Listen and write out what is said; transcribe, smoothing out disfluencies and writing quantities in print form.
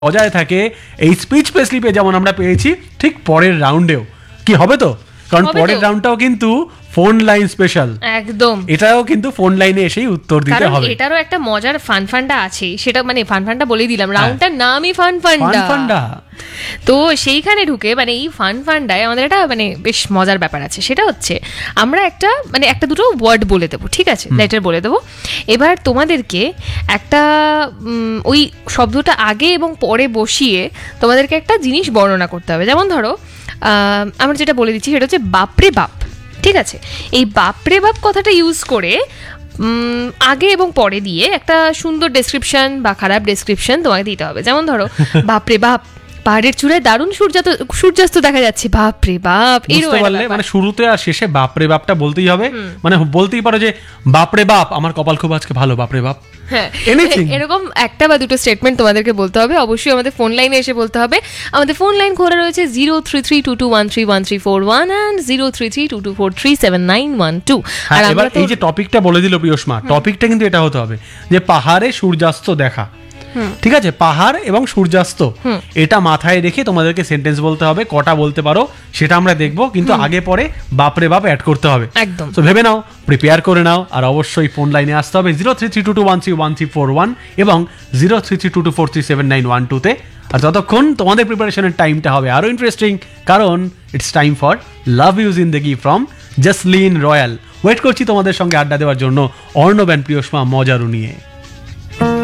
বজায় থাকে এই স্পিচ পে স্লিপে যেমন আমরা পেয়েছি, ঠিক পরের রাউন্ডেও কি হবে তো? কারণ পরের রাউন্ডটাও কিন্তু ফোন লাইন স্পেশাল, একদম এটাও কিন্তু ফোন লাইনে এসেই উত্তর দিতে হবে। এটারও একটা মজার ফানফান্ডা আছে, সেটা মানে ফানফান্ডা বলে দিলাম, রাউন্ডটার নামই ফানফান্ডা। তো সেইখানে ঢুকে মানে এই ফানফান্ডায় আমাদের একটা মানে বেশ মজার ব্যাপার আছে, সেটা হচ্ছে আমরা একটা দুটো ওয়ার্ড বলে দেবো, ঠিক আছে, লেটার বলে দেবো। এবার তোমাদেরকে একটা ওই শব্দটা আগে এবং পরে বসিয়ে তোমাদেরকে একটা জিনিস বর্ণনা করতে হবে। যেমন ধরো আমরা যেটা বলে দিচ্ছি সেটা হচ্ছে বাপরে বাপ, ঠিক আছে। এই বাপরে বাপ কথাটা ইউজ করে আগে এবং পরে দিয়ে একটা সুন্দর ডেসক্রিপশন বা খারাপ ডেসক্রিপশন তোমাকে দিতে হবে। যেমন ধরো বাপরে বাপ, পাহাড়ের চূড়ায় দারুণ সূর্যাস্ত দেখা যাচ্ছে, বাপরে বাপ। মানে শুরুতে আর শেষে বাপরে বাপটা বলতেই হবে, মানে বলতেই পারো যে বাপরে বাপ আমার কপাল খুব আজকে ভালো, বাপরে বাপ। হ্যাঁ, এরকম একটা বা দুটো স্টেটমেন্ট তোমাদেরকে বলতে হবে। অবশ্যই আমাদের ফোন লাইনে এসে বলতে হবে। আমাদের ফোন লাইন খোলা রয়েছে 0332213131 and 0332243791. আর এবার এই যে টপিকটা বলে দিল পিয়ুষমা, টপিকটা কিন্তু এটা হতে হবে যে পাহাড়ে সূর্যাস্ত দেখা, ঠিক আছে, পাহাড় এবং সূর্যাস্ত, এটা মাথায় রেখে তোমাদেরকে সেন্টেন্স বলতে হবে। কটা বলতে পারো সেটা আমরা দেখবো, কিন্তু আগে পরে বাপরে বাপ অ্যাড করতে হবে একদম। তো ভেবে নাও, প্রিপেয়ার করে নাও, আর অবশ্যই ফোন লাইনে আসতে হবে 0332213131 এবং 0332243791 তে। আর ততক্ষণ তোমাদের প্রিপারেশনের টাইমটা হবে আরো ইন্টারেস্টিং, কারণ it's time for love you Zindagi from জাসলিন royal. Wait করছি তোমাদের সঙ্গে আড্ডা দেওয়ার জন্য অর্ণব অ্যান্ড পিয়ুষমা মজারু নিয়ে।